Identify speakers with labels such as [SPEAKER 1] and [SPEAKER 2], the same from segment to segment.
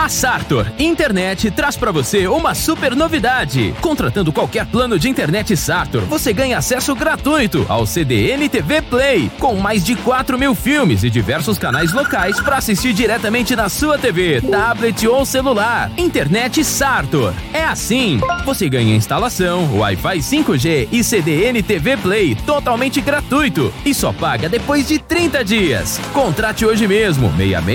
[SPEAKER 1] A Sartor Internet traz para você uma super novidade. Contratando qualquer plano de internet Sartor, você ganha acesso gratuito ao CDN TV Play, com mais de 4.000 filmes e diversos canais locais para assistir diretamente na sua TV, tablet ou celular. Internet Sartor. É assim. Você ganha instalação, Wi-Fi 5G e CDN TV Play totalmente gratuito e só paga depois de 30 dias. Contrate hoje mesmo,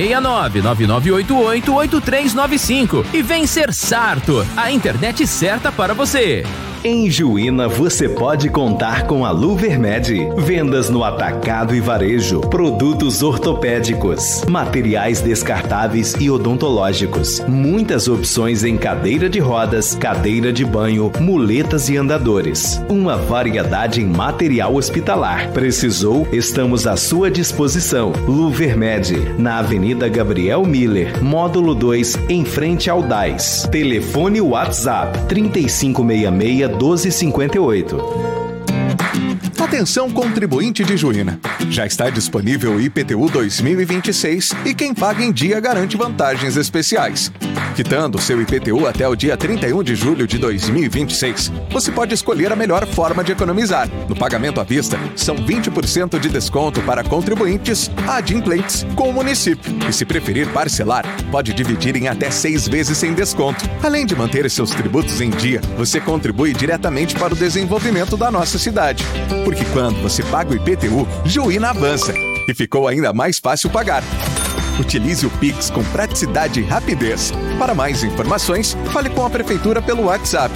[SPEAKER 1] 669-9988-8395 e vem ser Sartor, a internet certa para você.
[SPEAKER 2] Em Juína você pode contar com a Luvermed. Vendas no atacado e varejo, produtos ortopédicos, materiais descartáveis e odontológicos. Muitas opções em cadeira de rodas, cadeira de banho, muletas e andadores. Uma variedade em material hospitalar. Precisou? Estamos à sua disposição. Luvermed, na Avenida Gabriel Miller, módulo 2, em frente ao DAIS. Telefone WhatsApp 3566 1258.
[SPEAKER 3] Atenção, contribuinte de Juína. Já está disponível o IPTU 2026 e quem paga em dia garante vantagens especiais. Quitando seu IPTU até o dia 31 de julho de 2026, você pode escolher a melhor forma de economizar. No pagamento à vista, são 20% de desconto para contribuintes adimplentes com o município. E se preferir parcelar, pode dividir em até 6 vezes sem desconto. Além de manter seus tributos em dia, você contribui diretamente para o desenvolvimento da nossa cidade. Porque quando você paga o IPTU, Juína avança. E ficou ainda mais fácil pagar. Utilize o Pix com praticidade e rapidez. Para mais informações, fale com a Prefeitura pelo WhatsApp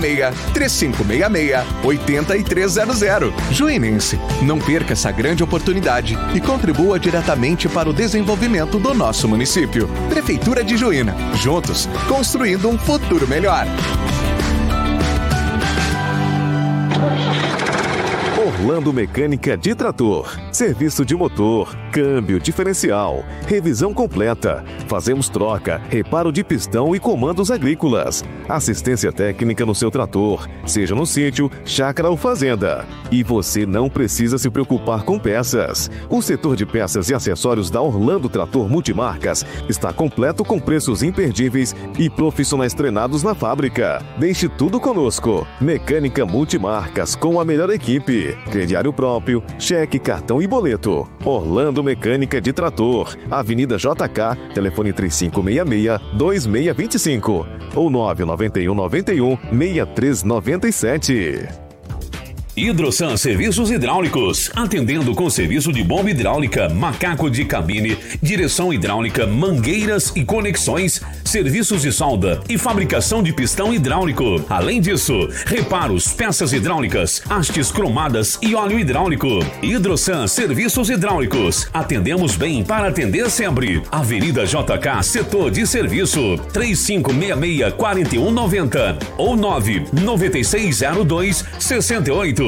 [SPEAKER 3] 66-3566-8300. Juínense, não perca essa grande oportunidade e contribua diretamente para o desenvolvimento do nosso município. Prefeitura de Juína. Juntos, construindo um futuro melhor.
[SPEAKER 4] Orlando Mecânica de Trator. Serviço de motor, câmbio, diferencial, revisão completa. Fazemos troca, reparo de pistão e comandos agrícolas. Assistência técnica no seu trator, seja no sítio, chácara ou fazenda. E você não precisa se preocupar com peças. O setor de peças e acessórios da Orlando Trator Multimarcas está completo com preços imperdíveis e profissionais treinados na fábrica. Deixe tudo conosco. Mecânica Multimarcas com a melhor equipe. Crediário próprio, cheque, cartão e boleto. Orlando Mecânica de Trator. Avenida JK, telefone 3566-2625 ou 99191-6397.
[SPEAKER 5] Hidrosan Serviços Hidráulicos, atendendo com serviço de bomba hidráulica, macaco de cabine, direção hidráulica, mangueiras e conexões, serviços de solda e fabricação de pistão hidráulico. Além disso, reparos, peças hidráulicas, hastes cromadas e óleo hidráulico. Hidrosan Serviços Hidráulicos, atendemos bem para atender sempre. Avenida JK, setor de serviço, 3566-4190 ou 99602-6852.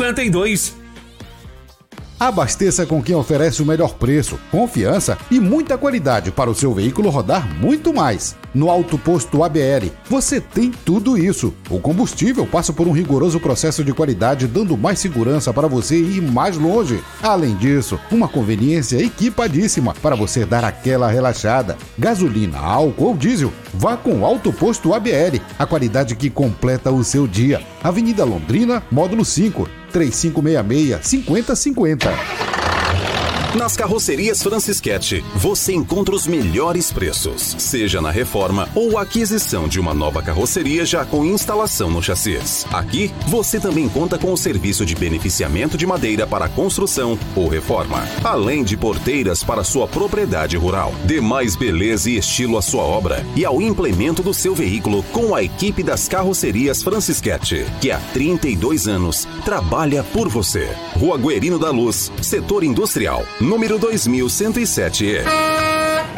[SPEAKER 6] Abasteça com quem oferece o melhor preço, confiança e muita qualidade para o seu veículo rodar muito mais. No Auto Posto ABL, você tem tudo isso. O combustível passa por um rigoroso processo de qualidade, dando mais segurança para você ir mais longe. Além disso, uma conveniência equipadíssima para você dar aquela relaxada. Gasolina, álcool ou diesel, vá com o Auto Posto ABL, a qualidade que completa o seu dia. Avenida Londrina, módulo 5, 3566-5050.
[SPEAKER 7] Nas Carrocerias Francischetti, você encontra os melhores preços, seja na reforma ou aquisição de uma nova carroceria já com instalação no chassis. Aqui, você também conta com o serviço de beneficiamento de madeira para construção ou reforma, além de porteiras para sua propriedade rural. Dê mais beleza e estilo à sua obra e ao implemento do seu veículo com a equipe das Carrocerias Francischetti, que há 32 anos trabalha por você. Rua Guerino da Luz, Setor Industrial, número 2107E.